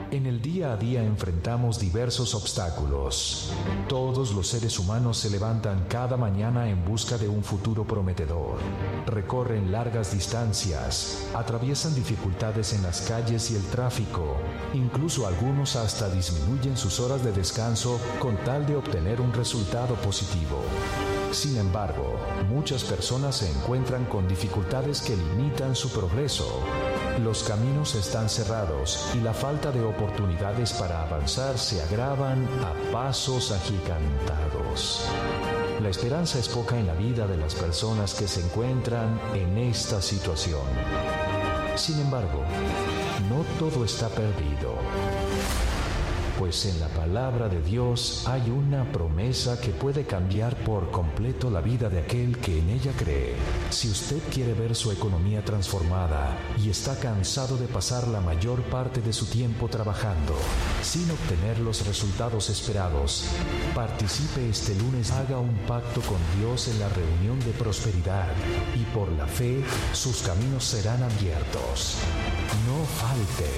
En el día a día enfrentamos diversos obstáculos. Todos los seres humanos se levantan cada mañana en busca de un futuro prometedor. Recorren largas distancias, atraviesan dificultades en las calles y el tráfico. Incluso algunos hasta disminuyen sus horas de descanso con tal de obtener un resultado positivo. Sin embargo, muchas personas se encuentran con dificultades que limitan su progreso. Los caminos están cerrados y la falta de oportunidades para avanzar se agravan a pasos agigantados. La esperanza es poca en la vida de las personas que se encuentran en esta situación. Sin embargo, no todo está perdido. Pues en la palabra de Dios hay una promesa que puede cambiar por completo la vida de aquel que en ella cree. Si usted quiere ver su economía transformada y está cansado de pasar la mayor parte de su tiempo trabajando sin obtener los resultados esperados, participe este lunes, haga un pacto con Dios en la reunión de prosperidad y por la fe sus caminos serán abiertos. No falte.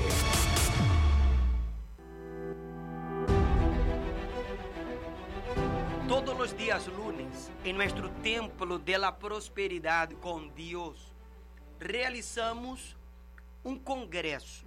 Todos los días lunes, en nuestro Templo de la Prosperidad con Dios, realizamos un congreso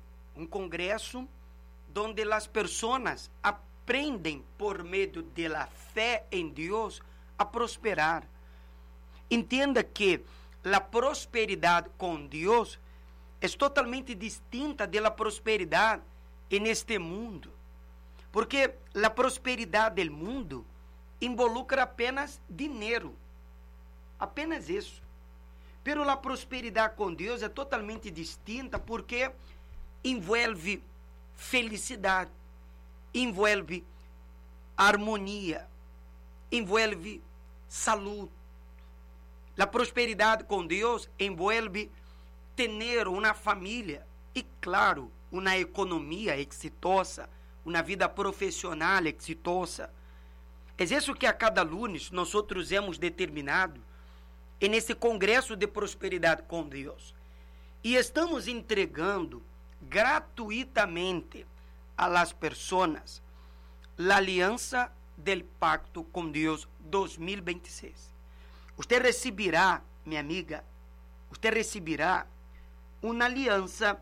donde las personas aprenden por medio de la fe en Dios a prosperar. Entienda que la prosperidad con Dios es totalmente distinta de la prosperidad en este mundo, porque la prosperidad del mundo involucra apenas dinheiro, apenas isso. Pero a prosperidade com Deus é totalmente distinta porque envolve felicidade, envolve harmonia, envolve saúde. A prosperidade com Deus envolve ter uma família e, claro, uma economia exitosa, uma vida profissional exitosa. É isso que a cada lunes nós hemos determinado nesse congresso de prosperidade com Deus. E estamos entregando gratuitamente a las personas a aliança del pacto com Deus 2026. Usted receberá, minha amiga, usted receberá uma aliança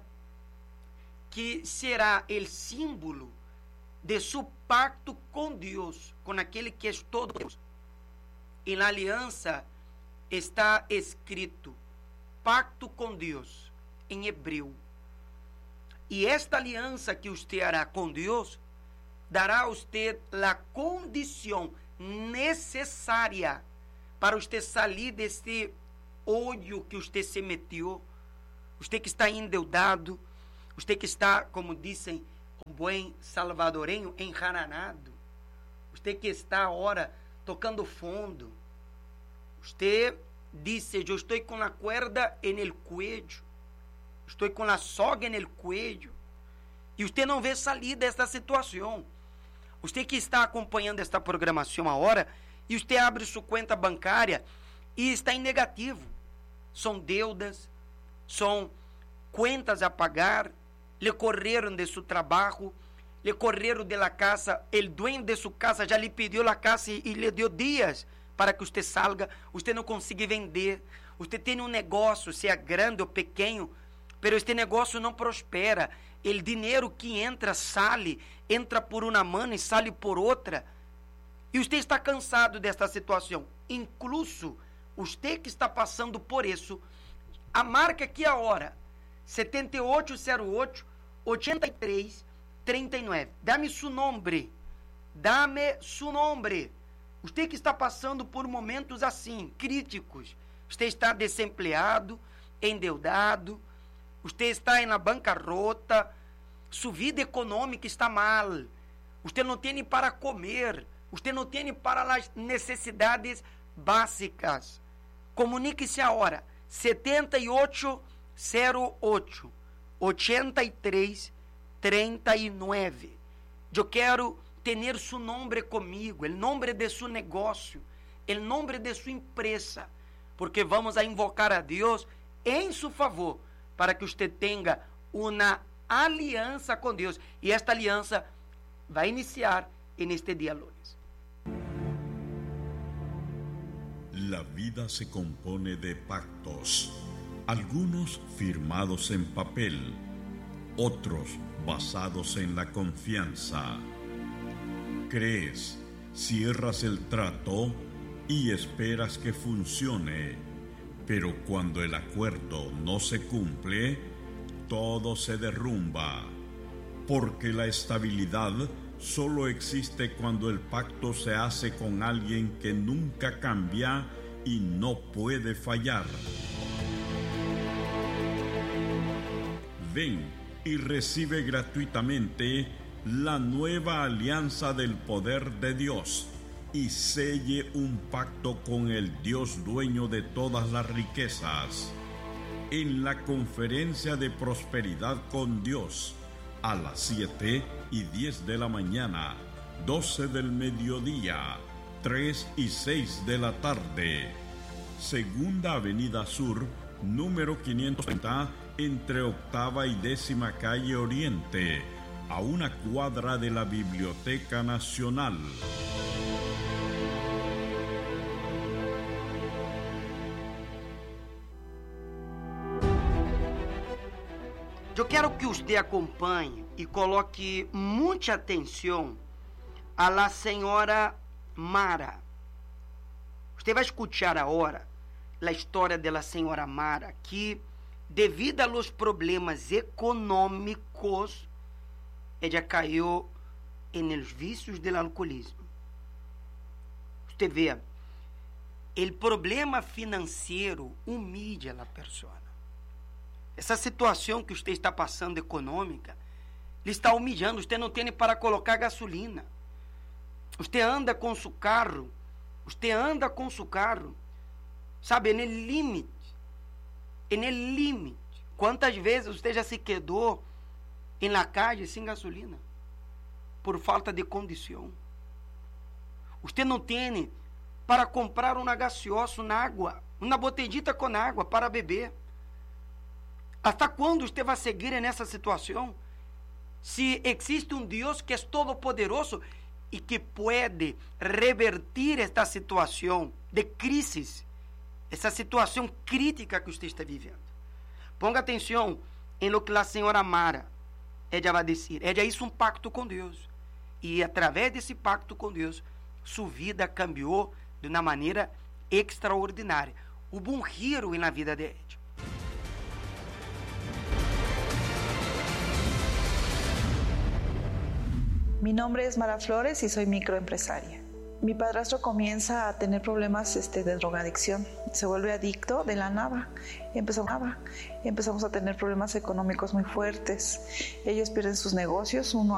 que será o símbolo de su pacto com Deus, com aquele que é todo Deus. E na aliança está escrito pacto com Deus em hebreu. E esta aliança que você hará com Deus dará a você a condição necessária para você sair desse olho que você se meteu, você que está endeudado, você que está, como dizem um bom salvadorenho, enrananado. Você que está agora tocando fundo. Você disse, eu estou com a cuerda no cuello. Estou com a soga no cuello. E você não vê sair desta situação. Você que está acompanhando esta programação agora, e você abre sua conta bancária e está em negativo. São deudas, são contas a pagar, le correram de seu trabalho, le correram de la casa, el dueño de sua casa já lhe pediu a casa e lhe deu dias para que você salga, você não consegue vender, você tem um negócio, seja grande ou pequeno, pero este negócio não prospera, o dinheiro que entra, entra por uma mão e sai por outra, e você está cansado desta situação, incluso você que está passando por isso, a marca aqui a hora, 7808 8339. Dame su nombre. Você que está passando por momentos assim, críticos. Você está desempregado, endeudado. Você está na bancarrota. Sua vida econômica está mal. Você não tem para comer. Você não tem para as necessidades básicas. Comunique-se agora. 7808 8339. Eu quero ter seu nome comigo, o nome de seu negócio, o nome de sua empresa, porque vamos a invocar a Deus em seu favor, para que você tenha uma aliança com Deus. E esta aliança vai iniciar neste dia lunes. La vida se compone de pactos, algunos firmados en papel, otros basados en la confianza. Crees, cierras el trato y esperas que funcione, pero cuando el acuerdo no se cumple, todo se derrumba, porque la estabilidad solo existe cuando el pacto se hace con alguien que nunca cambia y no puede fallar. Ven y recibe gratuitamente la nueva alianza del poder de Dios y selle un pacto con el Dios dueño de todas las riquezas. En la conferencia de prosperidad con Dios, a las 7:10 de la mañana, 12 del mediodía, 3 y 6 de la tarde. Segunda Avenida Sur, número 530, entre Octava y 10ª Calle Oriente, a una cuadra de la Biblioteca Nacional. Eu quero que você acompanhe e coloque muita atenção a la senhora Mara. Você vai escutar agora a história da senhora Mara, que devido aos problemas econômicos, ela caiu nos vícios do alcoolismo. Você vê, o problema financeiro humilha a pessoa. Essa situação que você está passando econômica, lhe está humilhando. Você não tem para colocar gasolina. Você anda com seu carro. Sabe, no limite. Quantas vezes você já se quedou na calle sem gasolina? Por falta de condição. Você não tem para comprar uma gaseosa, uma botellita com água para beber. Até quando você vai seguir nessa situação? Se existe um Deus que é todo-poderoso e que pode revertir esta situação de crise, essa situação crítica que você está vivendo. Ponga atenção em lo que a senhora Mara, ela vai dizer. Ela hizo um pacto com Deus. E através desse pacto com Deus, sua vida cambiou de uma maneira extraordinária. Houve um giro na vida de ela. Mi nombre es Mara Flores y soy microempresaria. Mi padrastro comienza a tener problemas de drogadicción. Se vuelve adicto de la nada. Empezamos a tener problemas económicos muy fuertes. Ellos pierden sus negocios uno